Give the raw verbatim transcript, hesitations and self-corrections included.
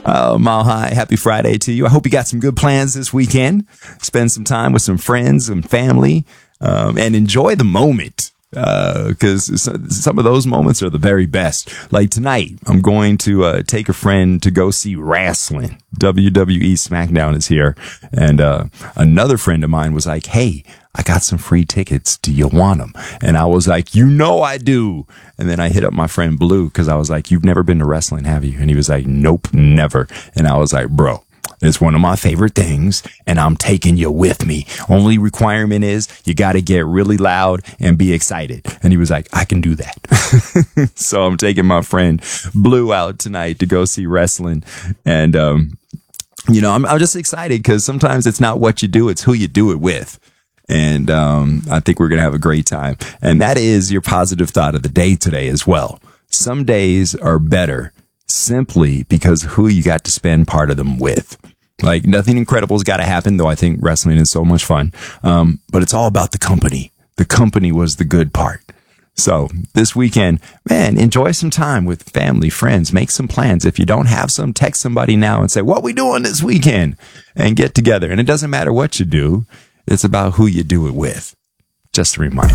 Uh, Mile High, happy Friday to you. I hope you got some good plans this weekend. Spend some time with some friends and family, um, and enjoy the moment. Because uh, some of those moments are the very best. Like tonight, I'm going to uh, take a friend to go see wrestling. W W E SmackDown is here. And uh, another friend of mine was like, hey, I got some free tickets. Do you want them? And I was like, you know I do. And then I hit up my friend Blue because I was like, you've never been to wrestling, have you? And he was like, nope, never. And I was like, bro, it's one of my favorite things, and I'm taking you with me. Only requirement is you got to get really loud and be excited. And he was like, I can do that. So I'm taking my friend Blue out tonight to go see wrestling. And, um, you know, I'm, I'm just excited because sometimes it's not what you do, it's who you do it with. And um, I think we're going to have a great time. And that is your positive thought of the day today as well. Some days are better simply because who you got to spend part of them with. Like, nothing incredible's got to happen, though I think wrestling is so much fun. Um, but it's all about the company. The company was the good part. So this weekend, man, enjoy some time with family, friends, make some plans. If you don't have some, text somebody now and say, what we doing this weekend? And get together. And it doesn't matter what you do. It's about who you do it with. Just a reminder.